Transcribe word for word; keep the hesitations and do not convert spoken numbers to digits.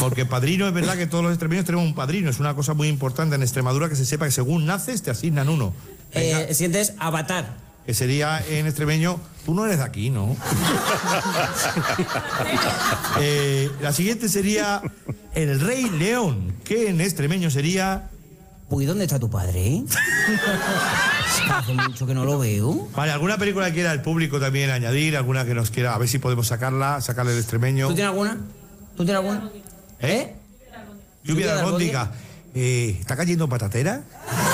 Porque padrino, es verdad que todos los extremeños tenemos un padrino. Es una cosa muy importante en Extremadura que se sepa que según naces te asignan uno. Eh, el siguiente es avatar. Que sería en extremeño, tú no eres de aquí, ¿no? eh, la siguiente sería el Rey León, que en extremeño sería... Uy, ¿dónde está tu padre? Hace mucho que no lo veo. Vale, ¿alguna película que quiera el público también añadir? ¿Alguna que nos quiera? A ver si podemos sacarla, sacarle el extremeño. ¿Tú tienes alguna? ¿Tú tienes alguna? ¿Eh? Lluvia de albóndiga. Eh, ¿Está cayendo patatera?